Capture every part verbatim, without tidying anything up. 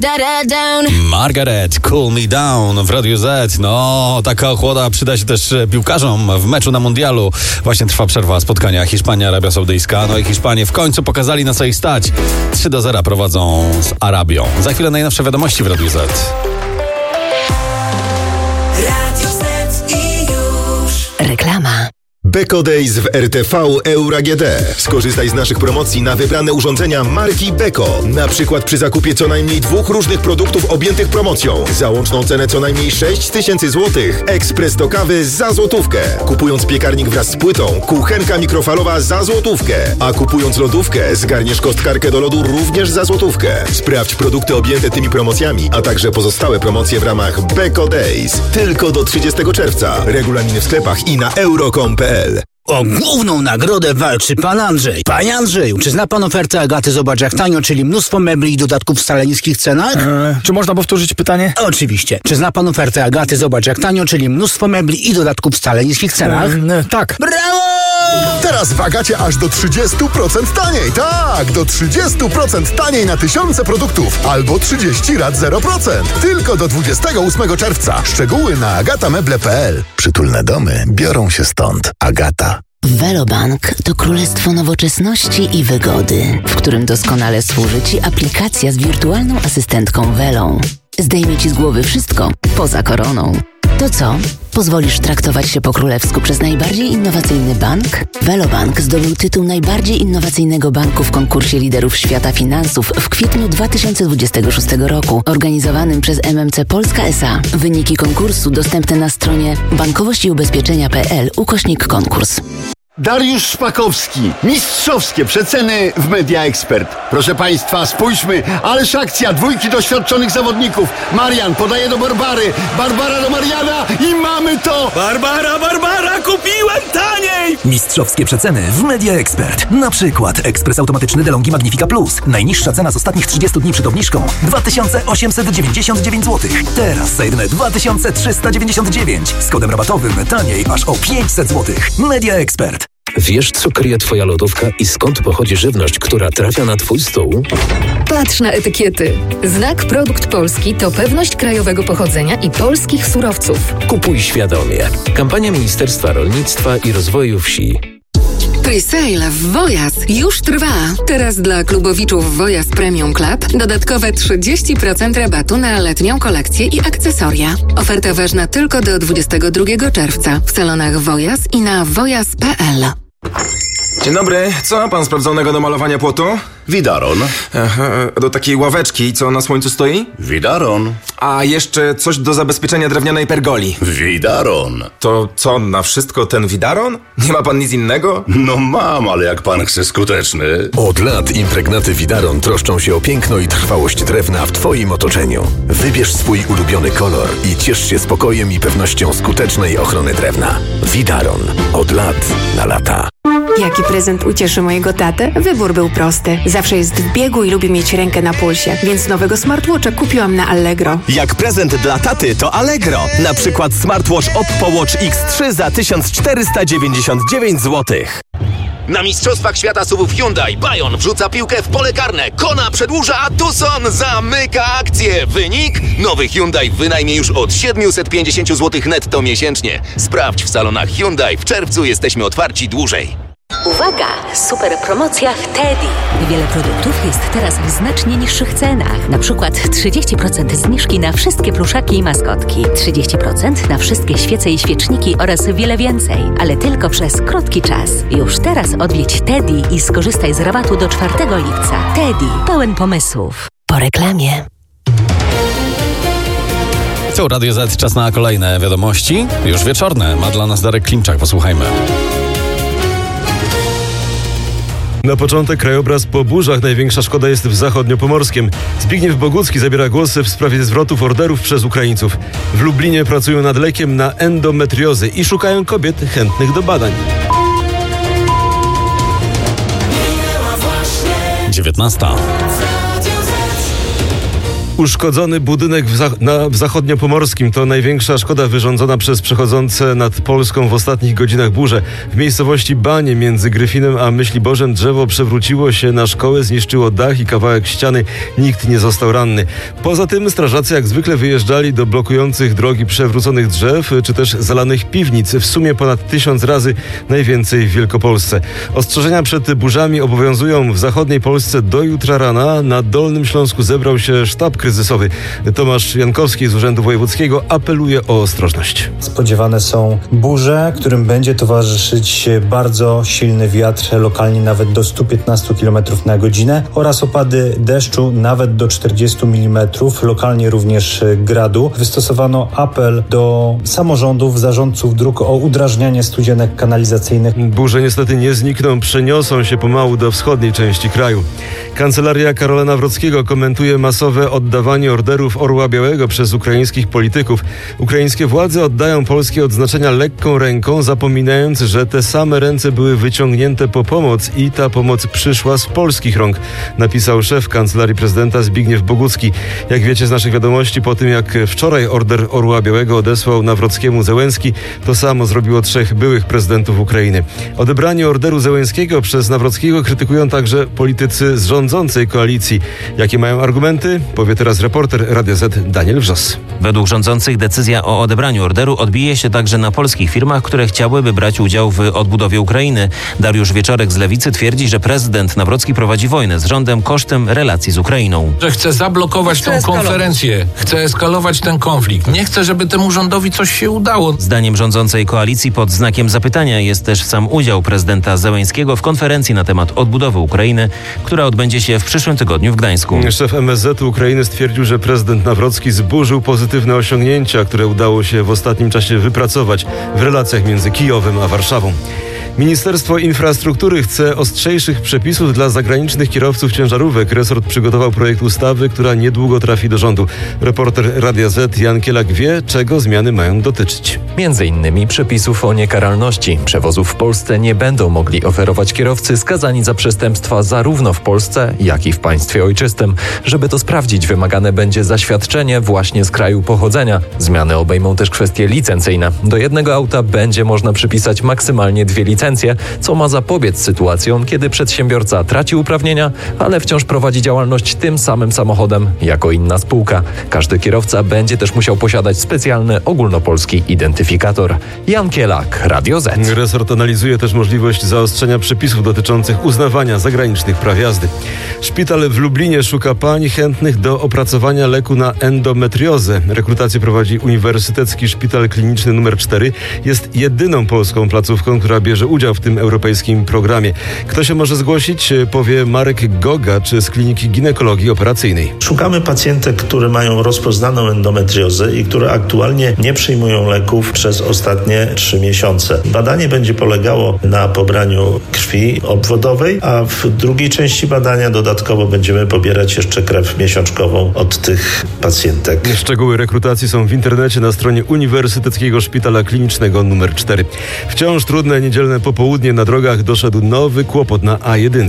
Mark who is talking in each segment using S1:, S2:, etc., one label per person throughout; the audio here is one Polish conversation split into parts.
S1: da da down.
S2: Margaret, Cool Me Down w Radiu Z. No, taka ochłoda przyda się też piłkarzom w meczu na mundialu. Właśnie trwa przerwa spotkania Hiszpania-Arabia Saudyjska. No i Hiszpanie w końcu pokazali, na co ich stać. trzy do zera prowadzą z Arabią. Za chwilę najnowsze wiadomości w Radiu Z.
S1: Radio Z i już.
S3: Reklama.
S4: Beko Days w R T V Euro A G D. Skorzystaj z naszych promocji na wybrane urządzenia marki Beko. Na przykład przy zakupie co najmniej dwóch różnych produktów objętych promocją. Za łączną cenę co najmniej sześć tysięcy złotych. Ekspres do kawy za złotówkę. Kupując piekarnik wraz z płytą, kuchenka mikrofalowa za złotówkę. A kupując lodówkę, zgarniesz kostkarkę do lodu również za złotówkę. Sprawdź produkty objęte tymi promocjami, a także pozostałe promocje w ramach Beko Days. Tylko do trzydziestego czerwca. Regulaminy w sklepach i na euro kropka com kropka p l.
S5: O główną nagrodę walczy pan Andrzej. Panie Andrzeju, czy zna pan ofertę Agaty Zobacz jak tanio, czyli mnóstwo mebli i dodatków w wcale niskich cenach?
S6: Eee, czy można powtórzyć pytanie?
S5: Oczywiście. Czy zna pan ofertę Agaty Zobacz jak tanio, czyli mnóstwo mebli i dodatków w wcale niskich cenach?
S6: Eee, tak.
S5: Brawo!
S7: Teraz w Agacie aż do trzydzieści procent taniej. Tak, do trzydzieści procent taniej na tysiące produktów. Albo trzydzieści rat zero procent. Tylko do dwudziestego ósmego czerwca. Szczegóły na agatameble kropka p l.
S8: Przytulne domy biorą się stąd. Agata.
S3: Velobank to królestwo nowoczesności i wygody, w którym doskonale służy Ci aplikacja z wirtualną asystentką Velą. Zdejmie Ci z głowy wszystko poza koroną. To co? Pozwolisz traktować się po królewsku przez najbardziej innowacyjny bank? Velobank zdobył tytuł najbardziej innowacyjnego banku w konkursie liderów świata finansów w kwietniu dwa tysiące dwudziestego szóstego roku, organizowanym przez M M C Polska S A. Wyniki konkursu dostępne na stronie bankowość i ubezpieczenia kropka p l ukośnik konkurs.
S9: Dariusz Szpakowski. Mistrzowskie przeceny w Media Expert. Proszę Państwa, spójrzmy, ależ akcja dwójki doświadczonych zawodników. Marian podaje do Barbary, Barbara do Mariana i mamy to!
S10: Barbara, Barbara, kupiłem taniej!
S11: Mistrzowskie przeceny w Media Expert. Na przykład ekspres automatyczny DeLonghi Magnifica Plus. Najniższa cena z ostatnich trzydziestu dni przed obniżką dwa tysiące osiemset dziewięćdziesiąt dziewięć złotych. Teraz za jedyne dwa tysiące trzysta dziewięćdziesiąt dziewięć. Z kodem rabatowym taniej aż o pięćset złotych. Media Expert.
S12: Wiesz, co kryje Twoja lodówka i skąd pochodzi żywność, która trafia na Twój stół?
S13: Patrz na etykiety. Znak Produkt Polski to pewność krajowego pochodzenia i polskich surowców.
S12: Kupuj świadomie. Kampania Ministerstwa Rolnictwa i Rozwoju Wsi.
S13: Presale w Wojas już trwa. Teraz dla klubowiczów Wojas Premium Club dodatkowe trzydzieści procent rabatu na letnią kolekcję i akcesoria. Oferta ważna tylko do dwudziestego drugiego czerwca w salonach Wojas i na wojas kropka p l.
S14: Dzień dobry, co ma pan sprawdzonego do malowania płotu?
S9: Widaron.
S14: Aha, do takiej ławeczki, co na słońcu stoi?
S9: Widaron.
S14: A jeszcze coś do zabezpieczenia drewnianej pergoli.
S9: Widaron.
S14: To co, na wszystko ten widaron? Nie ma pan nic innego?
S9: No mam, ale jak pan chce skuteczny.
S8: Od lat impregnaty Widaron troszczą się o piękno i trwałość drewna w Twoim otoczeniu. Wybierz swój ulubiony kolor i ciesz się spokojem i pewnością skutecznej ochrony drewna. Widaron. Od lat na lata.
S15: Jaki prezent ucieszy mojego tatę? Wybór był prosty. Zawsze jest w biegu i lubi mieć rękę na pulsie, więc nowego smartwatcha kupiłam na Allegro.
S16: Jak prezent dla taty to Allegro. Na przykład smartwatch Oppo Watch X trzy za tysiąc czterysta dziewięćdziesiąt dziewięć złotych.
S17: Na Mistrzostwach Świata S U V-ów Hyundai Bayon wrzuca piłkę w pole karne. Kona przedłuża, a Tucson zamyka akcję. Wynik? Nowy Hyundai w wynajmie już od siedemset pięćdziesiąt złotych netto miesięcznie. Sprawdź w salonach Hyundai. W czerwcu jesteśmy otwarci dłużej.
S3: Uwaga! Super promocja w Teddy. Wiele produktów jest teraz w znacznie niższych cenach. Na przykład trzydzieści procent zniżki na wszystkie pluszaki i maskotki, trzydzieści procent na wszystkie świece i świeczniki oraz wiele więcej. Ale tylko przez krótki czas. Już teraz odwiedź Teddy i skorzystaj z rabatu do czwartego lipca. Teddy. Pełen pomysłów. Po reklamie.
S2: Co, Radio Z, czas na kolejne wiadomości. Już wieczorne. Ma dla nas Darek Klimczak. Posłuchajmy.
S18: Na początek krajobraz po burzach. Największa szkoda jest w Zachodniopomorskiem. Zbigniew Bogucki zabiera głos w sprawie zwrotów orderów przez Ukraińców. W Lublinie pracują nad lekiem na endometriozę i szukają kobiet chętnych do badań.
S2: dziewiętnasta.
S18: Uszkodzony budynek w, zach- na, w zachodniopomorskim to największa szkoda wyrządzona przez przechodzące nad Polską w ostatnich godzinach burze. W miejscowości Banie między Gryfinem a Myśliborzem drzewo przewróciło się na szkołę, zniszczyło dach i kawałek ściany. Nikt nie został ranny. Poza tym strażacy jak zwykle wyjeżdżali do blokujących drogi przewróconych drzew, czy też zalanych piwnic. W sumie ponad tysiąc razy, najwięcej w Wielkopolsce. Ostrzeżenia przed burzami obowiązują w zachodniej Polsce do jutra rana. Na Dolnym Śląsku zebrał się sztab kryzysowy. Tomasz Jankowski z Urzędu Wojewódzkiego apeluje o ostrożność.
S19: Spodziewane są burze, którym będzie towarzyszyć bardzo silny wiatr, lokalnie nawet do stu piętnastu kilometrów na godzinę oraz opady deszczu nawet do czterdziestu milimetrów, lokalnie również gradu. Wystosowano apel do samorządów, zarządców dróg o udrażnianie studzienek kanalizacyjnych.
S18: Burze niestety nie znikną, przeniosą się pomału do wschodniej części kraju. Kancelaria Karola Nawrockiego komentuje masowe oddawanie orderów Orła Białego przez ukraińskich polityków. Ukraińskie władze oddają polskie odznaczenia lekką ręką, zapominając, że te same ręce były wyciągnięte po pomoc i ta pomoc przyszła z polskich rąk, napisał szef Kancelarii Prezydenta Zbigniew Bogucki. Jak wiecie z naszych wiadomości, po tym jak wczoraj order Orła Białego odesłał Nawrockiemu Zełenski, to samo zrobiło trzech byłych prezydentów Ukrainy. Odebranie orderu Zełenskiego przez Nawrockiego krytykują także politycy z rządzącej koalicji. Jakie mają argumenty? Powie teraz reporter Radia Z Daniel Wrzos.
S20: Według rządzących decyzja o odebraniu orderu odbije się także na polskich firmach, które chciałyby brać udział w odbudowie Ukrainy. Dariusz Wieczorek z Lewicy twierdzi, że prezydent Nawrocki prowadzi wojnę z rządem kosztem relacji z Ukrainą.
S21: Że chce zablokować chce tą eskalować. konferencję, chce eskalować ten konflikt. Nie chce, żeby temu rządowi coś się udało.
S20: Zdaniem rządzącej koalicji pod znakiem zapytania jest też sam udział prezydenta Zełenskiego w konferencji na temat odbudowy Ukrainy, która odbędzie się w przyszłym tygodniu w Gdańsku.
S18: Szef M S Z Ukrainy stwierdził, że prezydent Nawrocki zburzył pozytywne osiągnięcia, które udało się w ostatnim czasie wypracować w relacjach między Kijowem a Warszawą. Ministerstwo Infrastruktury chce ostrzejszych przepisów dla zagranicznych kierowców ciężarówek. Resort przygotował projekt ustawy, która niedługo trafi do rządu. Reporter Radia Z Jan Kielak wie, czego zmiany mają dotyczyć.
S22: Między innymi przepisów o niekaralności. Przewozów w Polsce nie będą mogli oferować kierowcy skazani za przestępstwa zarówno w Polsce, jak i w państwie ojczystym. Żeby to sprawdzić, wymagane będzie zaświadczenie właśnie z kraju pochodzenia. Zmiany obejmą też kwestie licencyjne. Do jednego auta będzie można przypisać maksymalnie dwie licencje. Co ma zapobiec sytuacjom, kiedy przedsiębiorca traci uprawnienia, ale wciąż prowadzi działalność tym samym samochodem jako inna spółka. Każdy kierowca będzie też musiał posiadać specjalny ogólnopolski identyfikator. Jan Kielak, Radio Z.
S18: Resort analizuje też możliwość zaostrzenia przepisów dotyczących uznawania zagranicznych praw jazdy. Szpital w Lublinie szuka pań chętnych do opracowania leku na endometriozę. Rekrutację prowadzi Uniwersytecki Szpital Kliniczny numer cztery. Jest jedyną polską placówką, która bierze udział w tym europejskim programie. Kto się może zgłosić? Powie Marek Gogacz z Kliniki Ginekologii Operacyjnej.
S23: Szukamy pacjentek, które mają rozpoznaną endometriozę i które aktualnie nie przyjmują leków przez ostatnie trzy miesiące. Badanie będzie polegało na pobraniu krwi obwodowej, a w drugiej części badania dodatkowo będziemy pobierać jeszcze krew miesiączkową od tych pacjentek.
S18: Szczegóły rekrutacji są w internecie na stronie Uniwersyteckiego Szpitala Klinicznego numer cztery. Wciąż trudne niedzielne popołudnie na drogach doszedł nowy kłopot na A jeden.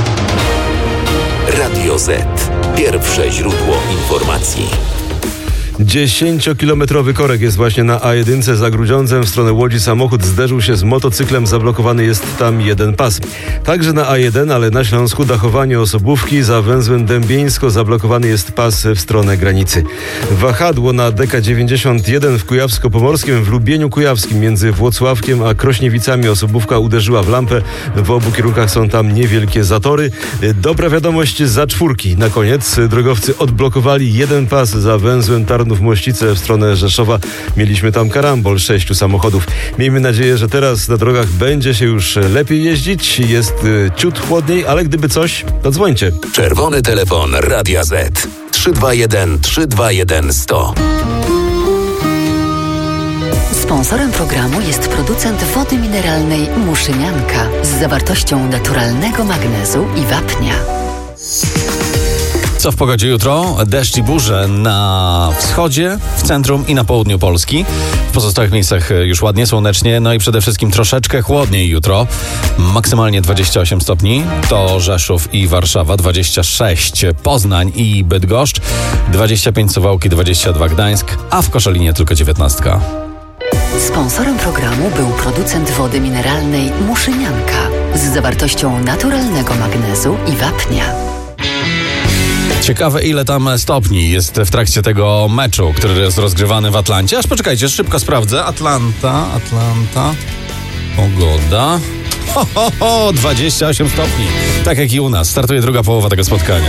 S8: Radio Z. Pierwsze źródło informacji.
S18: Dziesięciokilometrowy korek jest właśnie na A jeden za Grudziądzem. W stronę Łodzi samochód zderzył się z motocyklem. Zablokowany jest tam jeden pas. Także na A jeden, ale na Śląsku Dachowanie Osobówki. Za węzłem Dębieńsko zablokowany jest pas w stronę granicy. Wahadło na D K dziewięćdziesiąt jeden w Kujawsko-Pomorskim. W Lubieniu Kujawskim między Włocławkiem a Krośniewicami osobówka uderzyła w lampę. W obu kierunkach są tam niewielkie zatory. Dobra wiadomość za czwórki. Na koniec drogowcy odblokowali jeden pas za węzłem Tarnów w Mościce w stronę Rzeszowa. Mieliśmy tam karambol sześciu samochodów. Miejmy nadzieję, że teraz na drogach będzie się już lepiej jeździć. Jest y, ciut chłodniej, ale gdyby coś, to dzwońcie.
S8: Czerwony telefon Radia Z. trzy dwa jeden trzy dwa jeden sto.
S3: Sponsorem programu jest producent wody mineralnej Muszynianka z zawartością naturalnego magnezu i wapnia.
S2: Co w pogodzie jutro? Deszcz i burze na wschodzie, w centrum i na południu Polski. W pozostałych miejscach już ładnie, słonecznie, no i przede wszystkim troszeczkę chłodniej jutro. Maksymalnie dwadzieścia osiem stopni. To Rzeszów i Warszawa, dwadzieścia sześć Poznań i Bydgoszcz, dwadzieścia pięć Suwałki, dwadzieścia dwa Gdańsk, a w Koszalinie tylko dziewiętnaście.
S3: Sponsorem programu był producent wody mineralnej Muszynianka z zawartością naturalnego magnezu i wapnia.
S2: Ciekawe, ile tam stopni jest w trakcie tego meczu, który jest rozgrywany w Atlancie. Aż poczekajcie, szybko sprawdzę. Atlanta, Atlanta, pogoda. Ho, ho, ho, dwadzieścia osiem stopni. Tak jak i u nas. Startuje druga połowa tego spotkania.